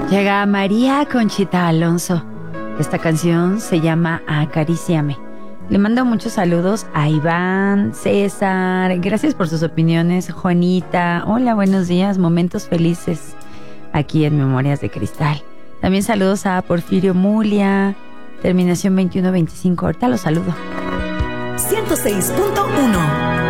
Llega María Conchita Alonso. Esta canción se llama Acaríciame. Le mando muchos saludos a Iván, César. Gracias por sus opiniones. Juanita, hola, buenos días. Momentos felices aquí en Memorias de Cristal. También saludos a Porfirio Mulia, terminación 2125. Ahorita los saludo. 106.1